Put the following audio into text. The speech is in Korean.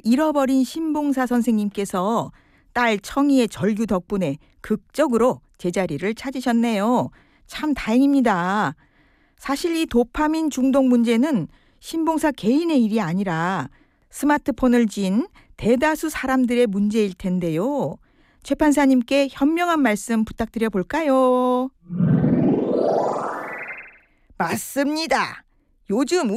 잃어버린 신봉사 선생님께서 딸 청이의 절규 덕분에 극적으로 제자리를 찾으셨네요. 참 다행입니다. 사실 이 도파민 중독 문제는 신봉사 개인의 일이 아니라 스마트폰을 쥔 대다수 사람들의 문제일 텐데요. 최 판사님께 현명한 말씀 부탁드려 볼까요? 맞습니다. 요즘